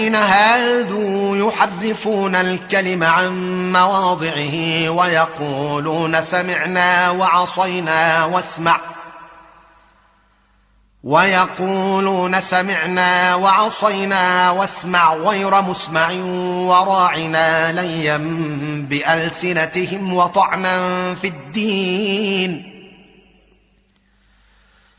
هادوا يحرفون الكلم عن مواضعه ويقولون سمعنا وعصينا واسمع غير مسمع وراعنا ليا بألسنتهم وطعنا في الدين